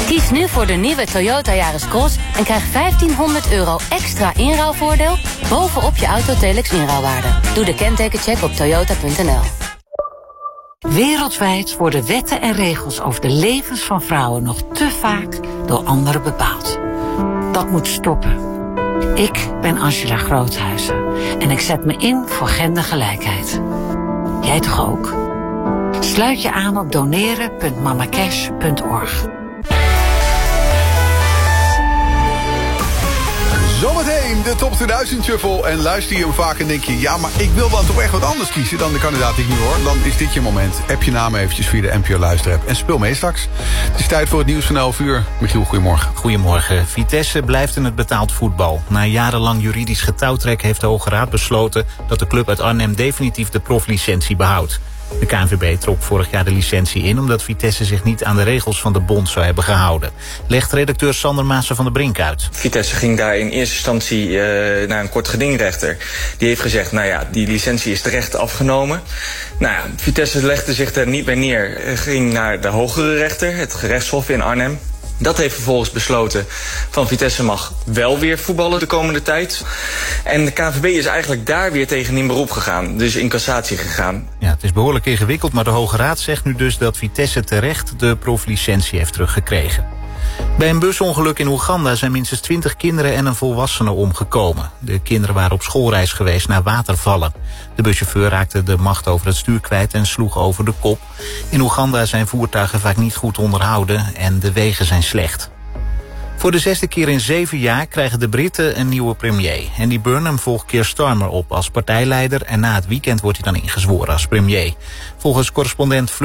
Kies nu voor de nieuwe Toyota Yaris Cross en krijg €1.500 extra inruilvoordeel bovenop je Autotelex inruilwaarde. Doe de kentekencheck op toyota.nl. Wereldwijd worden wetten en regels over de levens van vrouwen nog te vaak door anderen bepaald. Dat moet stoppen. Ik ben Angela Groothuizen en ik zet me in voor gendergelijkheid. Jij toch ook? Sluit je aan op doneren.mamacash.org. Zometeen de Top 2000 Shuffle. En luister je hem vaak en denk je... ja, maar ik wil dan toch echt wat anders kiezen dan de kandidaat die ik nu hoor. Dan is dit je moment. App je naam eventjes via de NPO Luisterapp. En speel mee straks. Het is tijd voor het nieuws van 11 uur. Michiel, goedemorgen. Goedemorgen. Vitesse blijft in het betaald voetbal. Na jarenlang juridisch getouwtrek heeft de Hoge Raad besloten... dat de club uit Arnhem definitief de proflicentie behoudt. De KNVB trok vorig jaar de licentie in... omdat Vitesse zich niet aan de regels van de bond zou hebben gehouden. Legt redacteur Sander Maassen van der Brink uit. Vitesse ging daar in eerste instantie naar een kort gedingrechter. Die heeft gezegd, nou ja, die licentie is terecht afgenomen. Nou ja, Vitesse legde zich er niet bij neer. Ging naar de hogere rechter, het gerechtshof in Arnhem. Dat heeft vervolgens besloten van Vitesse mag wel weer voetballen de komende tijd. En de KNVB is eigenlijk daar weer tegen in beroep gegaan. Dus in cassatie gegaan. Ja, het is behoorlijk ingewikkeld, maar de Hoge Raad zegt nu dus dat Vitesse terecht de proflicentie heeft teruggekregen. Bij een busongeluk in Oeganda zijn minstens 20 kinderen en een volwassene omgekomen. De kinderen waren op schoolreis geweest naar watervallen. De buschauffeur raakte de macht over het stuur kwijt en sloeg over de kop. In Oeganda zijn voertuigen vaak niet goed onderhouden en de wegen zijn slecht. Voor de 6e keer in 7 jaar krijgen de Britten een nieuwe premier. Andy Burnham volgt Keir Starmer op als partijleider en na het weekend wordt hij dan ingezworen als premier. Volgens correspondent